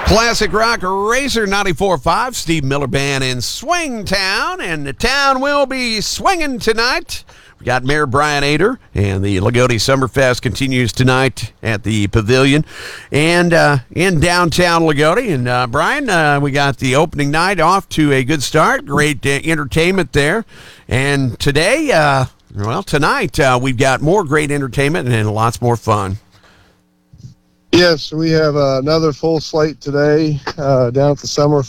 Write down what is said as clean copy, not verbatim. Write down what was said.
Classic Rock Racer 94.5, Steve Miller Band in Swingtown, and the town will be swinging tonight. We got Mayor Brian Ader, and the Lagodi Summerfest continues tonight at the Pavilion and in downtown Lagodi. And Brian, we got the opening night off to a good start. Great entertainment there. And today, tonight, we've got more great entertainment and lots more fun. Yes, we have another full slate today down at the Summer